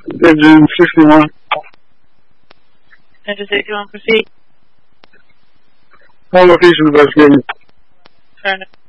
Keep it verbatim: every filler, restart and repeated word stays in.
Engine sixty-one. Engine sixty-one, proceed. All location investigated. Turn it.